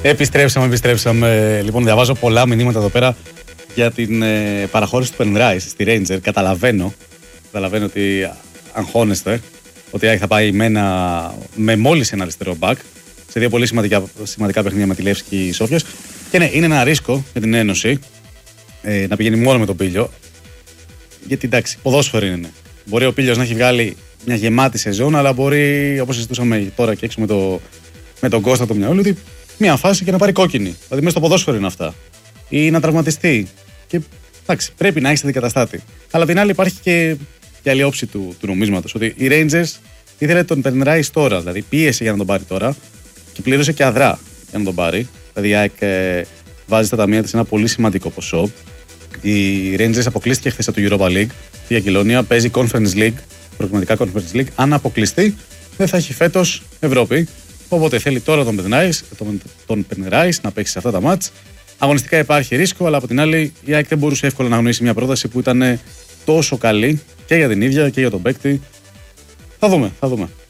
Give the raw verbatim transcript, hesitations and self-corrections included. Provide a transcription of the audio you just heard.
Επιστρέψαμε, επιστρέψαμε. Λοιπόν, διαβάζω πολλά μηνύματα εδώ πέρα για την ε, παραχώρηση του Penrice στη Ranger. Καταλαβαίνω, καταλαβαίνω ότι αγχώνεστε ότι θα πάει με, ένα, με μόλις ένα αριστερό μπακ σε δύο πολύ σημαντικά, σημαντικά παιχνίδια με τη Λεύσκη Σόφιας. Και ναι, είναι ένα ρίσκο για την Ένωση ε, να πηγαίνει μόνο με τον Πήλιο. Γιατί εντάξει, ποδόσφαιρο είναι. Μπορεί ο Πήλιος να έχει βγάλει μια γεμάτη σεζόν, αλλά μπορεί, όπως συζητούσαμε τώρα και έξω με, το, με τον Κώστα το Μιαούλη, ότι μια φάση και να πάρει κόκκινη. Δηλαδή, μέσα στο ποδόσφαιρο είναι αυτά. Ή να τραυματιστεί. Και εντάξει, πρέπει να έχει αντικαταστάτη. Αλλά την άλλη υπάρχει και η άλλη όψη του, του νομίσματος. Ότι οι Rangers ήθελε τον Penrice τώρα. Δηλαδή, πίεσε για να τον πάρει τώρα και πλήρωσε και αδρά για να τον πάρει. Δηλαδή, η ΑΕΚ ε, βάζει στα ταμεία της ένα πολύ σημαντικό ποσό. Οι Rangers αποκλείστηκε χθες από το Europa League. Η Ακυλώνια παίζει Conference League, προκριματικά Conference League. Αν αποκλειστεί, δεν θα έχει φέτος Ευρώπη. Οπότε θέλει τώρα τον Penrice, τον, τον Penrice να παίξει σε αυτά τα μάτς. Αγωνιστικά υπάρχει ρίσκο, αλλά από την άλλη η ΑΕΚ δεν μπορούσε εύκολα να γνωρίσει μια πρόταση που ήταν τόσο καλή και για την ίδια και για τον παίκτη. Θα δούμε, θα δούμε.